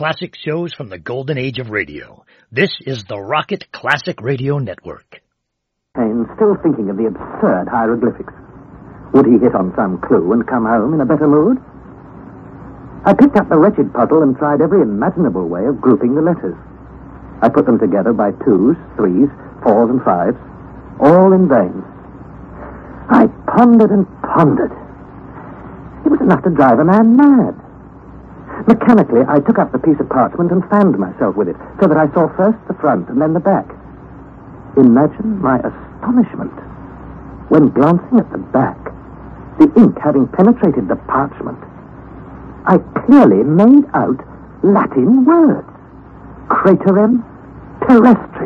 classic shows from the golden age of radio. This is the Rocket Classic Radio Network. And still thinking of the absurd hieroglyphics. Would he hit on some clue and come home in a better mood? I picked up the wretched puzzle and tried every imaginable way of grouping the letters. I put them together by 2s, 3s, 4s, and 5s, all in vain. I pondered and pondered. It was enough to drive a man mad. Mechanically, I took up the piece of parchment and fanned myself with it, so that I saw first the front and then the back. Imagine my astonishment when, glancing at the back, the ink having penetrated the parchment, I clearly made out Latin words. Craterem terrestri.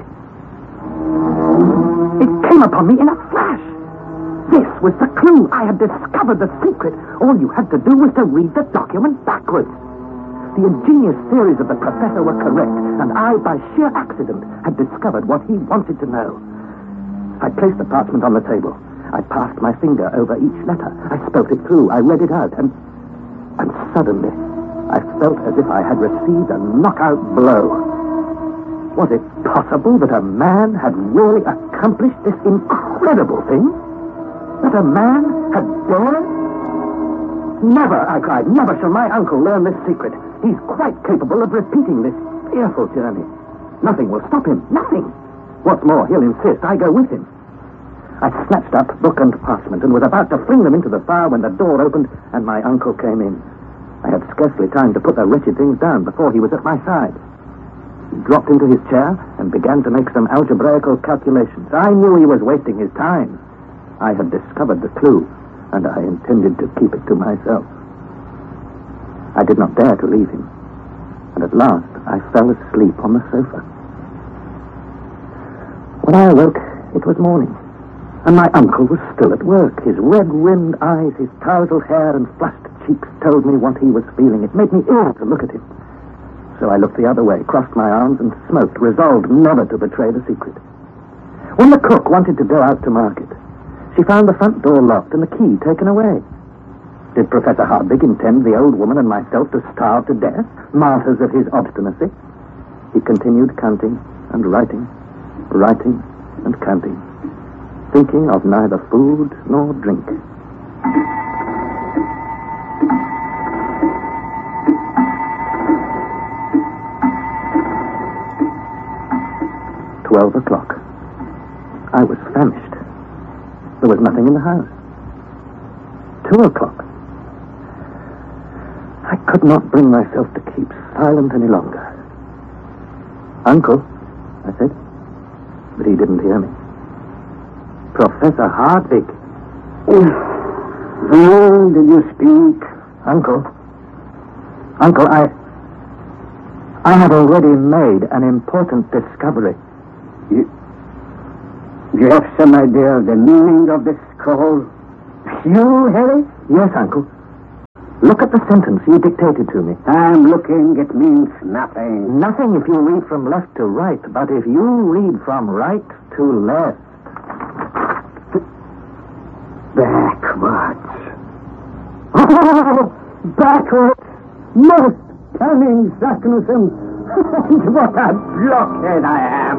It came upon me in a flash. This was the clue. I had discovered the secret. All you had to do was to read the document backwards. The ingenious theories of the professor were correct, and I, by sheer accident, had discovered what he wanted to know. I placed the parchment on the table. I passed my finger over each letter. I spelt it through. I read it out, and suddenly, I felt as if I had received a knockout blow. Was it possible that a man had really accomplished this incredible thing? That a man had dared? Never, I cried, never shall my uncle learn this secret. He's quite capable of repeating this fearful journey. Nothing will stop him, nothing. What's more, he'll insist I go with him. I snatched up book and parchment and was about to fling them into the fire when the door opened and my uncle came in. I had scarcely time to put the wretched things down before he was at my side. He dropped into his chair and began to make some algebraical calculations. I knew he was wasting his time. I had discovered the clue, and I intended to keep it to myself. I did not dare to leave him, and at last I fell asleep on the sofa. When I awoke, it was morning, and my uncle was still at work. His red-rimmed eyes, his tousled hair, and flushed cheeks told me what he was feeling. It made me ill to look at him. So I looked the other way, crossed my arms, and smoked, resolved never to betray the secret. When the cook wanted to go out to market, she found the front door locked and the key taken away. Did Professor Hardbig intend the old woman and myself to starve to death, martyrs of his obstinacy? He continued counting and writing and counting, thinking of neither food nor drink. "12 o'clock. I was famished. There was nothing in the house. 2 o'clock. I could not bring myself to keep silent any longer. "Uncle," I said, but he didn't hear me. "Professor Hardwig." When did you speak? Uncle, I have already made an important discovery. You have some idea of the meaning of this call? You, Harry? Yes, Uncle. Look at the sentence you dictated to me. I'm looking. It means nothing. Nothing if you read from left to right, but if you read from right to left. Backwards. Oh, backwards. Most cunning Saknussemm. What a blockhead I am.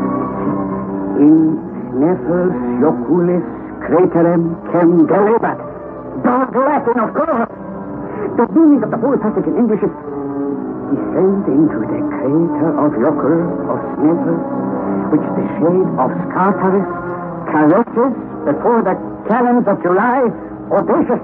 In Sneffels Joculis Craterem Chem Delibat. Dog Latin, of course. The meaning of the whole passage in English is: descend into the crater of Jokur of Sneffels, which the shade of Scartaris caresses before the cannons of July audacious